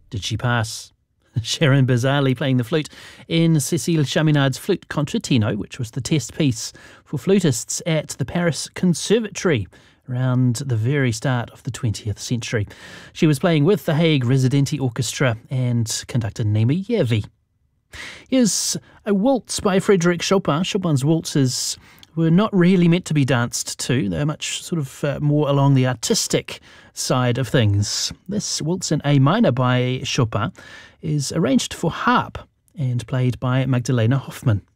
Did she pass? Sharon Bizarrely playing the flute in Cécile Chaminad's Flute Concertino, which was the test piece for flutists at the Paris Conservatory around the very start of the 20th century. She was playing with the Hague Residenti Orchestra and conductor Nemi Yavi. Here's a waltz by Frédéric Chopin. Chopin's waltzes were not really meant to be danced to. They're much sort of more along the artistic side of things. This waltz in A minor by Chopin is arranged for harp and played by Magdalena Hoffmann.